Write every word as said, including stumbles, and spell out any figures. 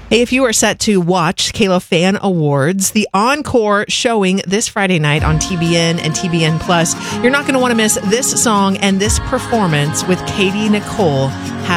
Hey, if you are set to watch Kayla Fan Awards, the encore showing this Friday night on T B N and T B N Plus, you're not going to want to miss this song and this performance with Katie Nicole.